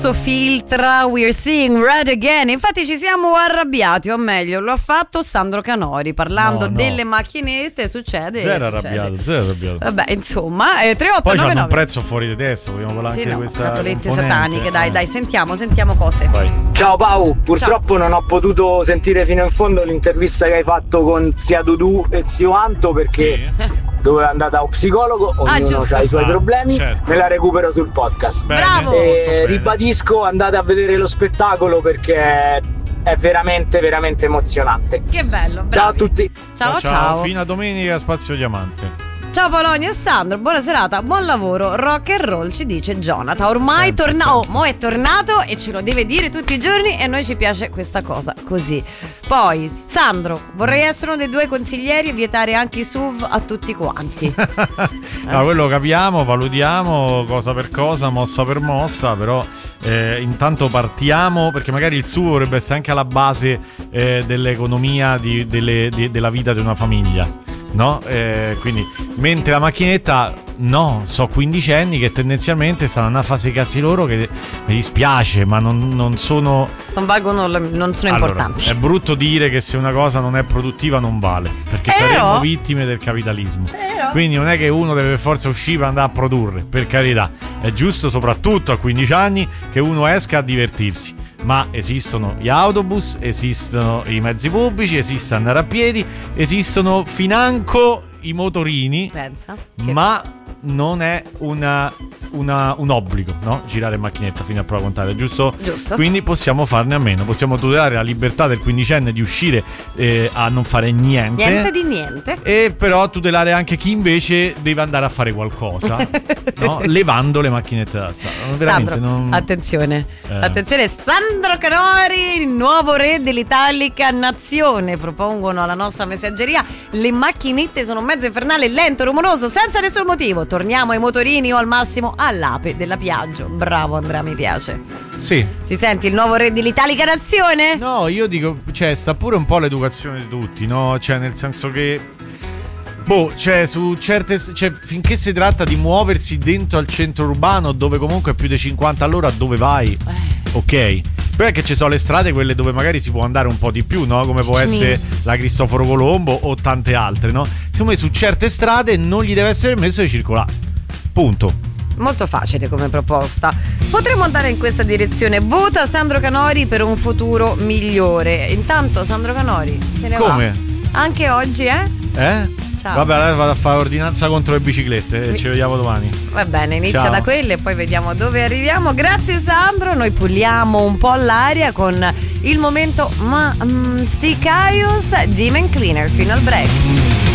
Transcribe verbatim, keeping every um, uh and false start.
filtra We're Seeing Red Again. Infatti ci siamo arrabbiati, o meglio lo ha fatto Sandro Canori parlando no, no. delle macchinette. Succede zero succede. arrabbiato zero arrabbiato vabbè insomma eh, tre otto poi nove c'hanno nove un prezzo fuori di testa, vogliamo parlare sì, anche no, di questa scatolette componente. sataniche. Dai eh. dai sentiamo sentiamo cose. Vai. Ciao Pau, purtroppo Ciao. non ho potuto sentire fino in fondo l'intervista che hai fatto con zia Dudu e zio Anto perché sì. dove è andata a un psicologo, ognuno ah, ha i suoi ah, problemi, certo. me la recupero sul podcast. Bene, bravo! E ribadisco, andate a vedere lo spettacolo perché è, è veramente veramente emozionante. Che bello, bravi. Ciao a tutti. Ciao, ciao ciao. Fino a domenica Spazio Diamante. Ciao Polonia e Sandro, buona serata, buon lavoro, rock and roll, ci dice Jonathan. Ormai torna, oh, mo è tornato e ce lo deve dire tutti i giorni e a noi ci piace questa cosa così. Poi, Sandro, vorrei essere uno dei due consiglieri e vietare anche i S U V a tutti quanti. No, quello capiamo, valutiamo cosa per cosa, mossa per mossa, però eh, intanto partiamo perché magari il S U V dovrebbe essere anche alla base eh, dell'economia di, delle, di, della vita di una famiglia. No? Eh, quindi mentre la macchinetta no, so quindicenni che tendenzialmente stanno in una fase di cazzi loro che mi dispiace, ma non, non sono non valgono, non sono allora, importanti. È brutto dire che se una cosa non è produttiva non vale, perché Però, saremmo vittime del capitalismo. Però. Quindi non è che uno deve per forza uscire per andare a produrre, per carità, è giusto soprattutto a quindici anni che uno esca a divertirsi. Ma esistono gli autobus, esistono i mezzi pubblici, esiste andare a piedi, esistono financo i motorini. Pensa. Ma non è una, una, un obbligo, no? Girare in macchinetta fino a prova contraria, giusto? Giusto. Quindi possiamo farne a meno, possiamo tutelare la libertà del quindicenne di uscire eh, a non fare niente. Niente di niente. E però tutelare anche chi invece deve andare a fare qualcosa, no? Levando le macchinette da strada. Veramente Sandro, non... attenzione, eh. attenzione, Sandro Canori, il nuovo re dell'Italica Nazione. Propongono alla nostra messaggeria: le macchinette sono un mezzo infernale, lento, rumoroso, senza nessun motivo. Torniamo ai motorini o al massimo all'ape della Piaggio. Bravo Andrea, mi piace. Sì. Ti senti il nuovo re dell'Italica Nazione? No, io dico, cioè, sta pure un po' l'educazione di tutti, no? Cioè, nel senso che boh, cioè, su certe, cioè, finché si tratta di muoversi dentro al centro urbano, dove comunque è più di cinquanta all'ora, dove vai? Eh. Ok. Però è che ci sono le strade, quelle dove magari si può andare un po' di più, no? Come può essere la Cristoforo Colombo o tante altre, no? Secondo me su certe strade non gli deve essere permesso di circolare. Punto. Molto facile come proposta. Potremmo andare in questa direzione. Vota Sandro Canori per un futuro migliore. Intanto Sandro Canori se ne Come? va. Anche oggi, eh? Eh? Ciao. Vabbè, allora vado a fare ordinanza contro le biciclette e ci vediamo domani. Va bene, inizia Ciao. da quelle e poi vediamo dove arriviamo. Grazie Sandro, noi puliamo un po' l'aria con il momento ma um, Sticaius Demon Cleaner fino al break.